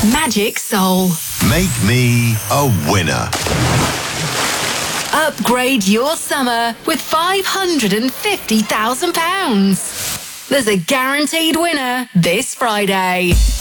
Magic Soul. Make me a winner. Upgrade your summer with £550,000. There's a guaranteed winner this Friday.